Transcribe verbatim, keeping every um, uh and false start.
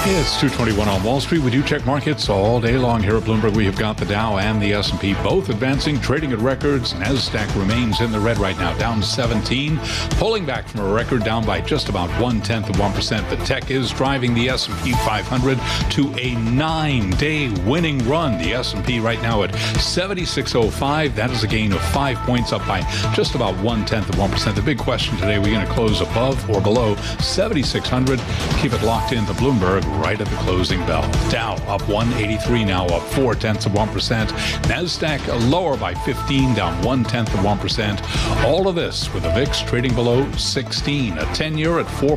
It's two twenty-one on Wall Street. We do check markets all day long here at Bloomberg. We have got the Dow and the S and P both advancing, trading at records. NASDAQ remains in the red right now, down seventeen, pulling back from a record, down by just about one-tenth of one percent. The tech is driving the S and P five hundred to a nine-day winning run. The S and P right now at seventy-six oh five. That is a gain of five points, up by just about one-tenth of one percent. The big question today, we're going to close above or below seventy-six hundred. Keep it locked into Bloomberg right at the closing bell. Dow up one eighty-three now, up four-tenths of one percent. NASDAQ lower by fifteen, down one-tenth of one percent. All of this with the V I X trading below sixteen. A ten-year at four